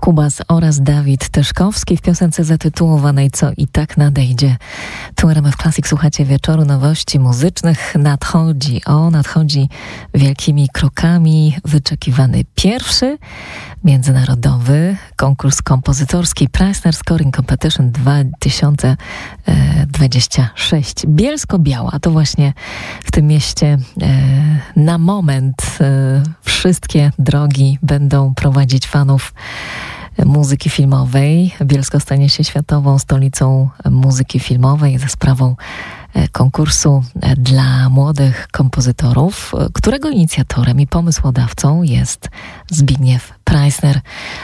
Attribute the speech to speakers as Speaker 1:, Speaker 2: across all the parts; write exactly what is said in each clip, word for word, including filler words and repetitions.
Speaker 1: Kubas oraz Dawid Tyszkowski w piosence zatytułowanej Co i tak nadejdzie. Tu R M F Classic, słuchacie wieczoru nowości muzycznych. Nadchodzi, o nadchodzi wielkimi krokami wyczekiwany pierwszy międzynarodowy konkurs kompozytorski Preissner Scoring Competition dwa tysiące dwudziesty szósty. Bielsko-Biała to właśnie w tym mieście na moment wszystkie drogi będą prowadzić fanów muzyki filmowej. Bielsko stanie się światową stolicą muzyki filmowej za sprawą konkursu dla młodych kompozytorów, którego inicjatorem i pomysłodawcą jest Zbigniew Preissner,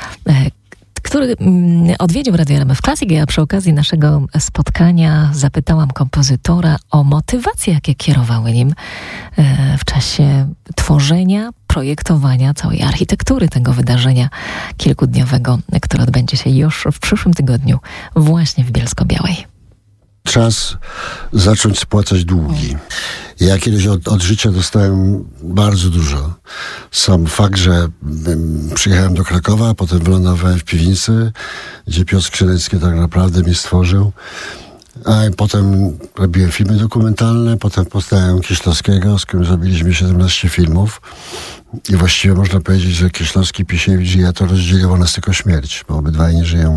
Speaker 1: który odwiedził Radio R M F Classic. Ja przy okazji naszego spotkania zapytałam kompozytora o motywacje, jakie kierowały nim w czasie tworzenia, projektowania całej architektury tego wydarzenia kilkudniowego, które odbędzie się już w przyszłym tygodniu właśnie w Bielsko-Białej.
Speaker 2: Czas zacząć spłacać długi. Ja kiedyś od, od życia dostałem bardzo dużo. Sam fakt, że przyjechałem do Krakowa, a potem wylądowałem w piwnicy, gdzie Piotr Skrzynecki tak naprawdę mnie stworzył. A potem robiłem filmy dokumentalne, potem poznałem Kieślowskiego, z którym zrobiliśmy siedemnaście filmów. I właściwie można powiedzieć, że Kieślowski, Pisiewicz i ja to rozdzieliło nas tylko śmierć, bo obydwaj nie żyją.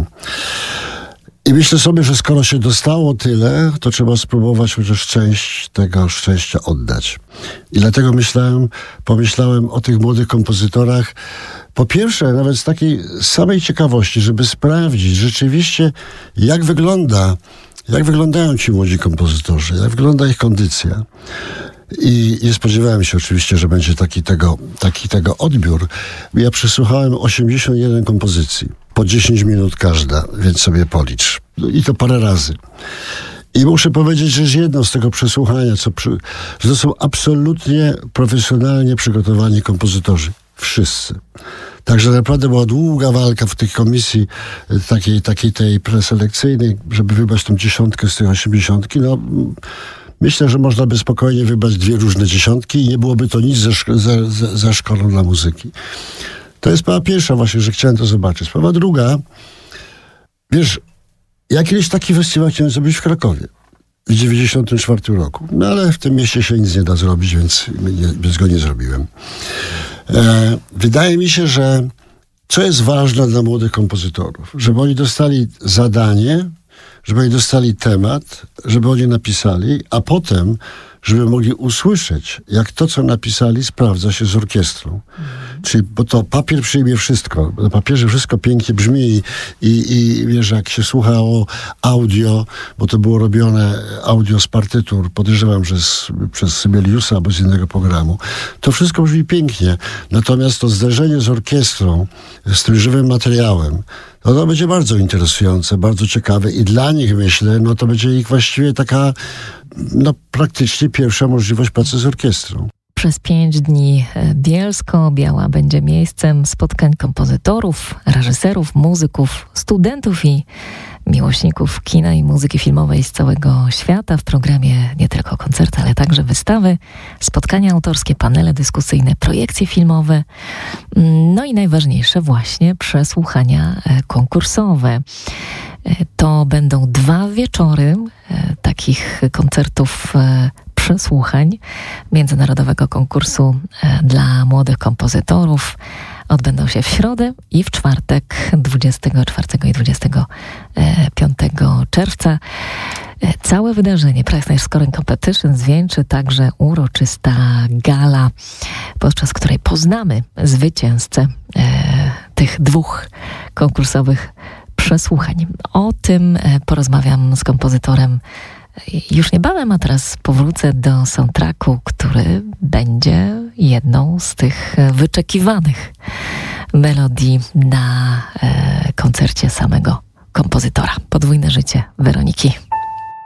Speaker 2: I myślę sobie, że skoro się dostało tyle, to trzeba spróbować chociaż część tego szczęścia oddać. I dlatego myślałem, pomyślałem o tych młodych kompozytorach. Po pierwsze, nawet z takiej samej ciekawości, żeby sprawdzić rzeczywiście, jak wygląda, jak wyglądają ci młodzi kompozytorzy, jak wygląda ich kondycja. I nie spodziewałem się oczywiście, że będzie taki tego, taki tego odbiór. Ja przesłuchałem osiemdziesiąt jeden kompozycji. Po dziesięć minut każda, więc sobie policz. I to parę razy. I muszę powiedzieć, że jest jedno z tego przesłuchania, co przy, że to są absolutnie profesjonalnie przygotowani kompozytorzy. Wszyscy. Także naprawdę była długa walka w tej komisji takiej, takiej tej preselekcyjnej, żeby wybrać tą dziesiątkę z tych osiemdziesiątki. No, myślę, że można by spokojnie wybrać dwie różne dziesiątki i nie byłoby to nic ze, ze, ze, ze szkołą dla muzyki. To jest sprawa pierwsza właśnie, że chciałem to zobaczyć. Sprawa druga, wiesz, ja kiedyś taki festiwal chciałem zrobić w Krakowie w dziewięćdziesiątym czwartym roku. No ale w tym mieście się nic nie da zrobić, więc, więc go nie zrobiłem. E, wydaje mi się, że co jest ważne dla młodych kompozytorów, żeby oni dostali zadanie, żeby oni dostali temat, żeby oni napisali, a potem, żeby mogli usłyszeć, jak to, co napisali, sprawdza się z orkiestrą. Mm. Czyli, bo to papier przyjmie wszystko. Na papierze wszystko pięknie brzmi i, i, i wiesz, jak się słuchało audio, bo to było robione audio z partytur, podejrzewam, że z, przez Sybeliusa albo z innego programu, to wszystko brzmi pięknie. Natomiast to zderzenie z orkiestrą, z tym żywym materiałem, no to będzie bardzo interesujące, bardzo ciekawe i dla nich, myślę, no to będzie ich właściwie taka, no praktycznie pierwsza możliwość pracy z orkiestrą.
Speaker 1: Przez pięć dni Bielsko-Biała będzie miejscem spotkań kompozytorów, reżyserów, muzyków, studentów i miłośników kina i muzyki filmowej z całego świata. W programie nie tylko koncerty, ale także wystawy, spotkania autorskie, panele dyskusyjne, projekcje filmowe, no i najważniejsze właśnie przesłuchania konkursowe. To będą dwa wieczory takich koncertów przesłuchań Międzynarodowego Konkursu dla Młodych Kompozytorów. Odbędą się w środę i w czwartek dwudziestego czwartego i dwudziestego piątego czerwca. Całe wydarzenie Preissner Scoring Competition zwieńczy także uroczysta gala, podczas której poznamy zwycięzcę tych dwóch konkursowych przesłuchań. O tym porozmawiam z kompozytorem już niebawem, a teraz powrócę do soundtracku, który będzie jedną z tych wyczekiwanych melodii na e, koncercie samego kompozytora. Podwójne życie Weroniki.